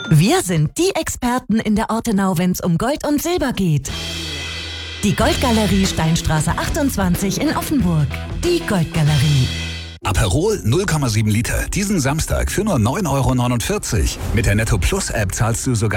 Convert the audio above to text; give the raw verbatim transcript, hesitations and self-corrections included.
Wir sind die Experten in der Ortenau, wenn es um Gold und Silber geht. Die Goldgalerie Steinstraße achtundzwanzig in Offenburg. Die Goldgalerie. Aperol null Komma sieben Liter. Diesen Samstag für nur neun Euro neunundvierzig. Mit der Netto Plus App zahlst du sogar